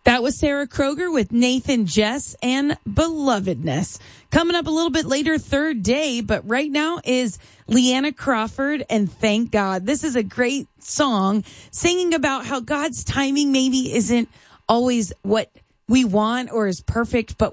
That was Sarah Kroger with Nathan Jess and Belovedness. Coming up a little bit later, third day, but right now is Leanna Crawford and Thank God. This is a great song singing about how God's timing maybe isn't always what we want or is perfect, but